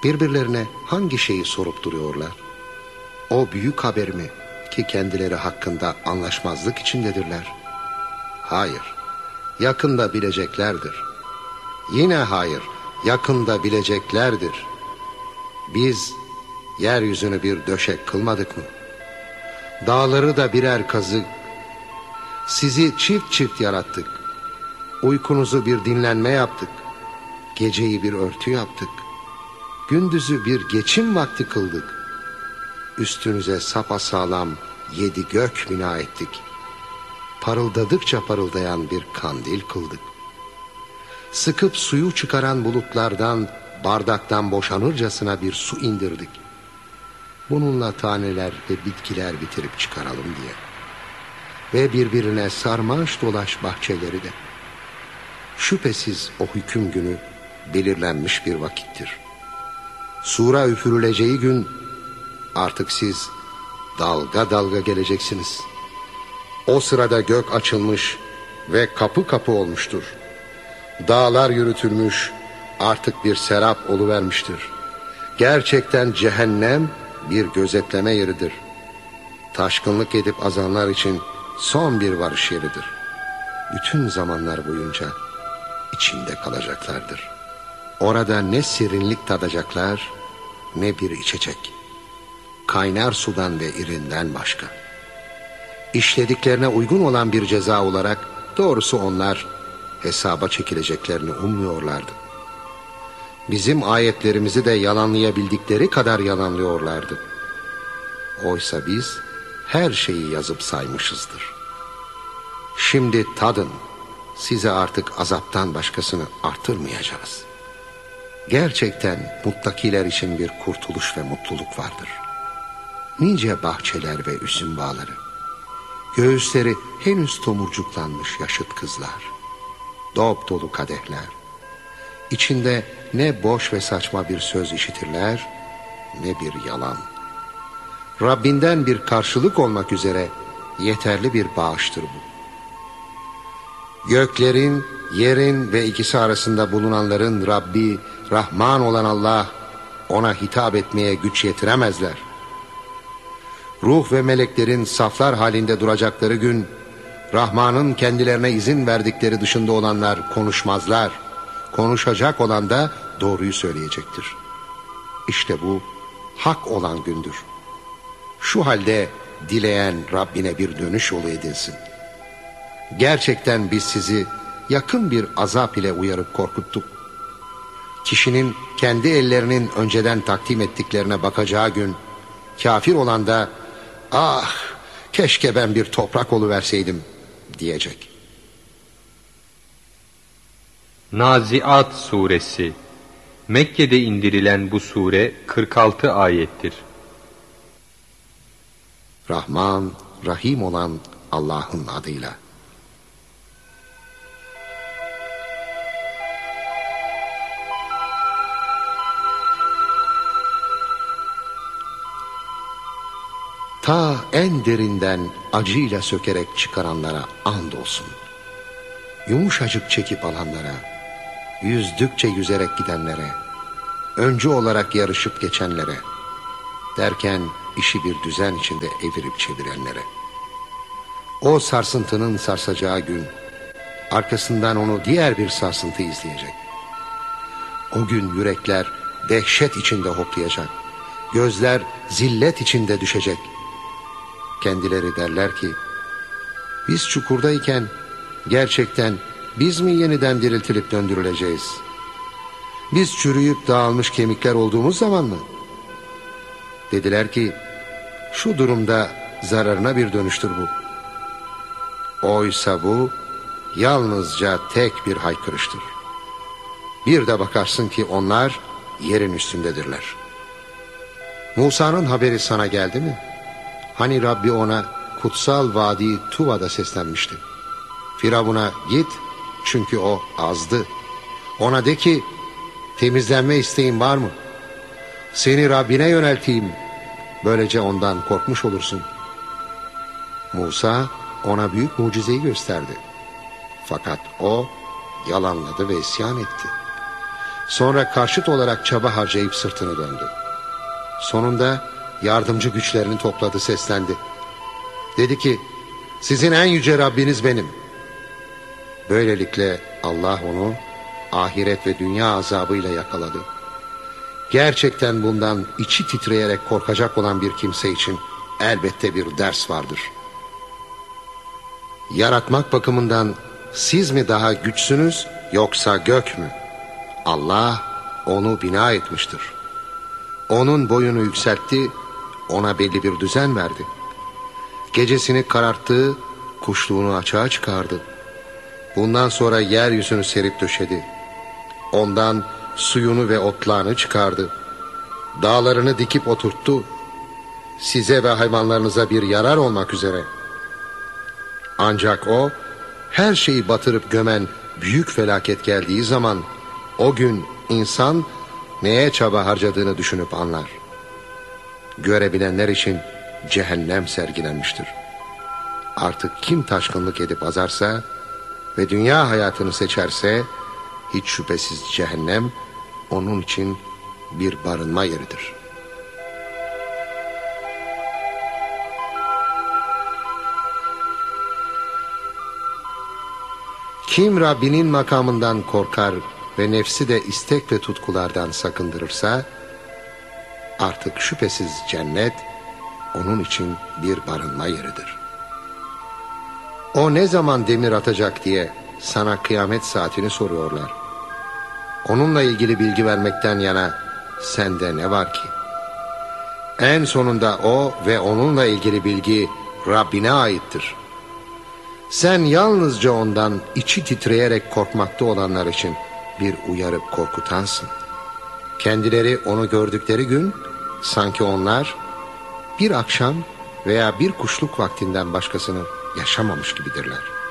birbirlerine hangi şeyi sorup duruyorlar? O büyük haber mi ki kendileri hakkında anlaşmazlık içindedirler? Hayır, yakında bileceklerdir. Yine hayır, yakında bileceklerdir. Biz yeryüzünü bir döşek kılmadık mı? Dağları da birer kazık. Sizi çift çift yarattık. Uykunuzu bir dinlenme yaptık. Geceyi bir örtü yaptık. Gündüzü bir geçim vakti kıldık. Üstünüze sapasağlam 7 gök bina ettik. Parıldadıkça parıldayan bir kandil kıldık. Sıkıp suyu çıkaran bulutlardan bardaktan boşanırcasına bir su indirdik. Bununla taneler ve bitkiler bitirip çıkaralım diye. Ve birbirine sarmaş dolaş bahçeleri de. Şüphesiz o hüküm günü belirlenmiş bir vakittir. Sura üfürüleceği gün artık siz dalga dalga geleceksiniz. O sırada gök açılmış ve kapı kapı olmuştur. Dağlar yürütülmüş, artık bir serap oluvermiştir. Gerçekten cehennem bir gözetleme yeridir. Taşkınlık edip azanlar için son bir varış yeridir. Bütün zamanlar boyunca içinde kalacaklardır. Orada ne serinlik tadacaklar, ne bir içecek. Kaynar sudan ve irinden başka. İşlediklerine uygun olan bir ceza olarak doğrusu onlar hesaba çekileceklerini ummuyorlardı. Bizim ayetlerimizi de yalanlayabildikleri kadar yalanlıyorlardı. Oysa biz her şeyi yazıp saymışızdır. Şimdi tadın, size artık azaptan başkasını artırmayacağız. Gerçekten muttakiler için bir kurtuluş ve mutluluk vardır. Nice bahçeler ve üzüm bağları, göğüsleri henüz tomurcuklanmış yaşıt kızlar, dop dolu kadehler, içinde ne boş ve saçma bir söz işitirler, ne bir yalan. Rabbinden bir karşılık olmak üzere yeterli bir bağıştır bu. Göklerin, yerin ve ikisi arasında bulunanların Rabbi, Rahman olan Allah, ona hitap etmeye güç yetiremezler. Ruh ve meleklerin saflar halinde duracakları gün, Rahman'ın kendilerine izin verdikleri dışında olanlar konuşmazlar. Konuşacak olan da doğruyu söyleyecektir. İşte bu hak olan gündür. Şu halde dileyen Rabbine bir dönüş yolu edinsin. Gerçekten biz sizi yakın bir azap ile uyarıp korkuttuk. Kişinin kendi ellerinin önceden takdim ettiklerine bakacağı gün, kafir olan da ah keşke ben bir toprak oluverseydim diyecek. Naziat Suresi Mekke'de indirilen bu sure 46 ayettir. Rahman, Rahim olan Allah'ın adıyla. Ta en derinden acıyla sökerek çıkaranlara andolsun. Yumuşacık çekip alanlara, yüzdükçe yüzerek gidenlere, öncü olarak yarışıp geçenlere, derken işi bir düzen içinde evirip çevirenlere. O sarsıntının sarsacağı gün, arkasından onu diğer bir sarsıntı izleyecek. O gün yürekler dehşet içinde hoplayacak, gözler zillet içinde düşecek. Kendileri derler ki, biz çukurdayken gerçekten biz mi yeniden diriltilip döndürüleceğiz? Biz çürüyüp dağılmış kemikler olduğumuz zaman mı? Dediler ki, şu durumda zararına bir dönüştür bu. Oysa bu yalnızca tek bir haykırıştır. Bir de bakarsın ki onlar yerin üstündedirler. Musa'nın haberi sana geldi mi? Hani Rabbi ona kutsal vadi Tuva'da seslenmişti. Firavun'a git çünkü o azdı. Ona de ki temizlenme isteğin var mı? Seni Rabbine yönelteyim. Böylece ondan korkmuş olursun. Musa ona büyük mucizeyi gösterdi. Fakat o yalanladı ve isyan etti. Sonra karşıt olarak çaba harcayıp sırtını döndü. Sonunda yardımcı güçlerini topladı, seslendi. Dedi ki, sizin en yüce Rabbiniz benim. Böylelikle Allah onu ahiret ve dünya azabıyla yakaladı. Gerçekten bundan içi titreyerek korkacak olan bir kimse için elbette bir ders vardır. Yaratmak bakımından siz mi daha güçsünüz yoksa gök mü? Allah onu bina etmiştir. Onun boyunu yükseltti, ona belli bir düzen verdi. Gecesini kararttı, kuşluğunu açığa çıkardı. Bundan sonra yeryüzünü serip döşedi. Ondan suyunu ve otlağını çıkardı. Dağlarını dikip oturttu. Size ve hayvanlarınıza bir yarar olmak üzere. Ancak o, her şeyi batırıp gömen büyük felaket geldiği zaman, o gün insan neye çaba harcadığını düşünüp anlar. Görebilenler için cehennem sergilenmiştir. Artık kim taşkınlık edip azarsa ve dünya hayatını seçerse, hiç şüphesiz cehennem onun için bir barınma yeridir. Kim Rabbinin makamından korkar ve nefsi de istek ve tutkulardan sakındırırsa, artık şüphesiz cennet onun için bir barınma yeridir. O ne zaman demir atacak diye sana kıyamet saatini soruyorlar. Onunla ilgili bilgi vermekten yana sende ne var ki? En sonunda o ve onunla ilgili bilgi Rabbine aittir. Sen yalnızca ondan içi titreyerek korkmakta olanlar için bir uyarıp korkutansın. Kendileri onu gördükleri gün sanki onlar bir akşam veya bir kuşluk vaktinden başkasını yaşamamış gibidirler.